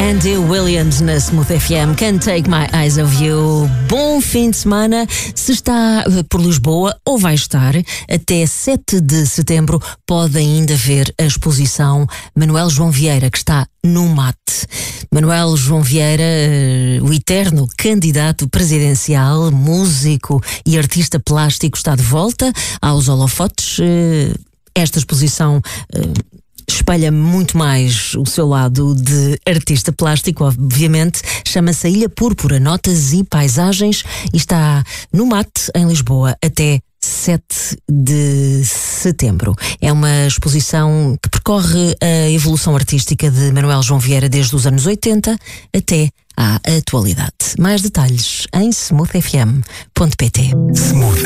Andy Williams na Smooth FM, Can't Take My Eyes Off You. Bom fim de semana. Se está por Lisboa ou vai estar, até 7 de setembro pode ainda ver a exposição Manuel João Vieira, que está no MAT. Manuel João Vieira, o eterno candidato presidencial, músico e artista plástico, está de volta aos holofotes. Esta exposição espelha muito mais o seu lado de artista plástico, obviamente. Chama-se A Ilha Púrpura, Notas e Paisagens, e está no MAT, em Lisboa, até 7 de setembro. É uma exposição que percorre a evolução artística de Manuel João Vieira desde os anos 80 até à atualidade. Mais detalhes em smoothfm.pt.